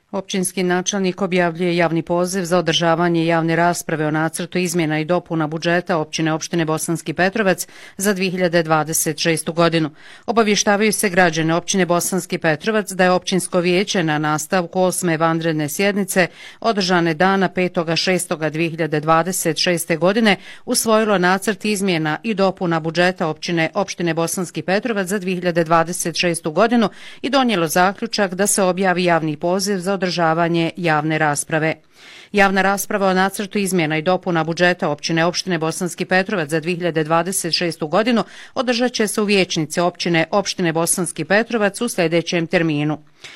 Općinski načelnik objavljuje javni poziv za održavanje javne rasprave o nacrtu izmjena i dopuna budžeta opštine Bosanski Petrovac za 2026. godinu. Obavještavaju se građane općine Bosanski Petrovac da je općinsko vijeće na nastavku 8. vanredne sjednice održane dana 5.6.2026. godine usvojilo nacrt izmjena i dopuna budžeta opštine Bosanski Petrovac za 2026. godinu i donijelo zaključak da se objavi javni poziv za održavanje javne rasprave. Javna rasprava o nacrtu izmjena i dopuna budžeta opštine Bosanski Petrovac za 2026. godinu održat će se u vijećnici opštine Bosanski Petrovac u sljedećem terminu.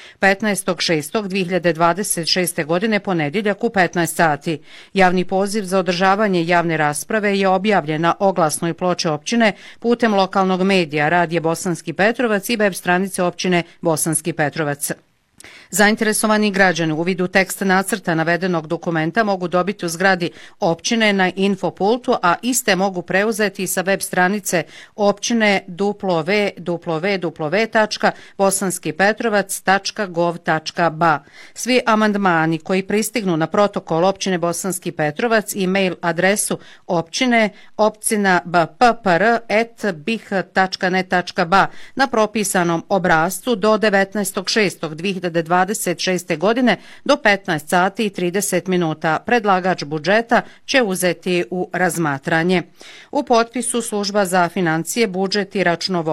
15.6.2026. godine ponedjeljak u 15 sati. Javni poziv za održavanje javne rasprave je objavljen na oglasnoj ploči općine putem lokalnog medija Radija Bosanski Petrovac i web stranice općine Bosanski Petrovac. Zainteresovani građani u vidu teksta nacrta navedenog dokumenta mogu dobiti u zgradi općine na infopultu, a iste mogu preuzeti sa web stranice općine www.bosanskipetrovac.gov.ba. Svi amandmani koji pristignu na protokol općine Bosanski Petrovac i mail adresu općine opcina.bppr@bih.net.ba na propisanom obrascu do 19.6.2026. godine do 15 sati i 30 minuta. Predlagač budžeta će uzeti u razmatranje. U potpisu služba za financije, budžet i računovodstvo